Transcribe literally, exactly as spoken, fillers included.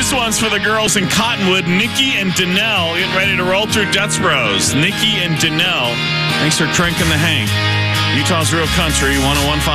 This one's for the girls in Cottonwood. Nikki and Danelle getting ready to roll through Dutch Bros. Nikki and Danelle, thanks for cranking the Hank. Utah's Real Country, one oh one point five.